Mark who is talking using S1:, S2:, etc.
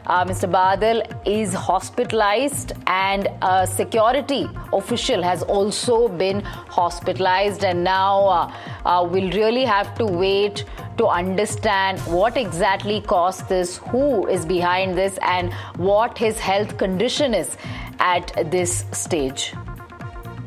S1: Mr. Badal is hospitalized, and a security official has also been hospitalized, and now we'll really have to wait to understand what exactly caused this, who is behind this, and what his health condition is at this stage.